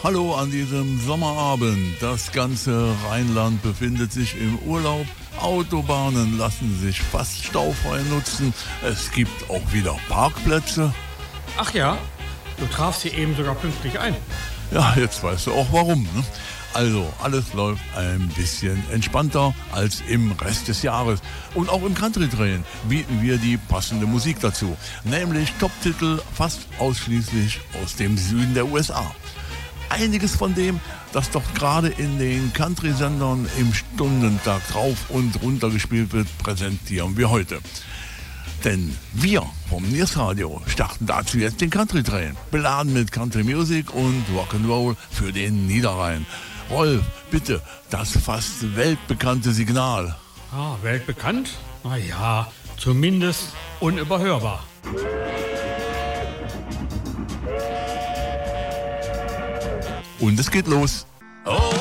Hallo an diesem Sommerabend. Das ganze Rheinland befindet sich im Urlaub. Autobahnen lassen sich fast staufrei nutzen. Es gibt auch wieder Parkplätze. Ach ja, du trafst sie eben sogar pünktlich ein. Ja, jetzt weißt du auch warum, ne? Also, alles läuft ein bisschen entspannter als im Rest des Jahres. Und auch im Country-Drehen bieten wir die passende Musik dazu. Nämlich Top-Titel fast ausschließlich aus dem Süden der USA. Einiges von dem, das doch gerade in den Country-Sendern im Stundentag rauf und runter gespielt wird, präsentieren wir heute. Denn wir vom Niersradio starten dazu jetzt den Country-Train, beladen mit Country Music und Rock'n'Roll für den Niederrhein. Rolf, bitte, das fast weltbekannte Signal. Ah, weltbekannt? Na ja, zumindest unüberhörbar. Und es geht los. Oh.